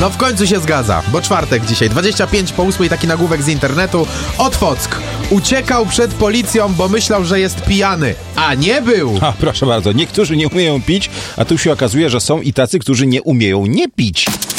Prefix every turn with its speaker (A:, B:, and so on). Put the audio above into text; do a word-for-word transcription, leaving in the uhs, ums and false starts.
A: No w końcu się zgadza, bo czwartek dzisiaj, dwadzieścia pięć po ósmej, taki nagłówek z internetu. Otwock uciekał przed policją, bo myślał, że jest pijany, a nie był.
B: A, proszę bardzo, niektórzy nie umieją pić, a tu się okazuje, że są i tacy, którzy nie umieją nie pić.